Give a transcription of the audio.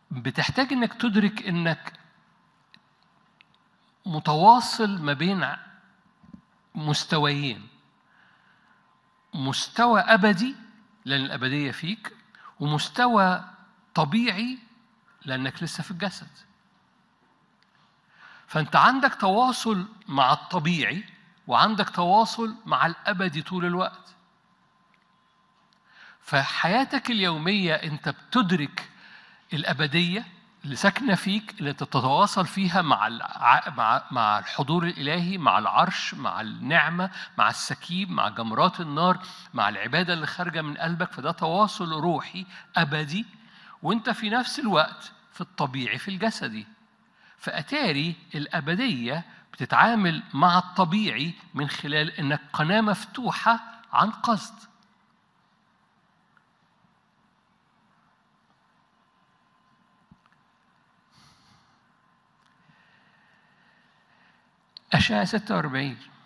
بتحتاج انك تدرك انك متواصل ما بين مستويين، مستوى أبدي لأن الأبدية فيك، ومستوى طبيعي لأنك لسه في الجسد. فأنت عندك تواصل مع الطبيعي وعندك تواصل مع الأبدي طول الوقت. فحياتك اليومية أنت بتدرك الأبدية اللي ساكنة فيك، اللي تتواصل فيها مع الحضور الإلهي، مع العرش، مع النعمة، مع السكيب، مع جمرات النار، مع العبادة اللي خارجة من قلبك. فده تواصل روحي أبدي، وأنت في نفس الوقت في الطبيعي في الجسدي. فأتاري الأبدية بتتعامل مع الطبيعي من خلال إنك قناة مفتوحة عن قصد. أشعياء 46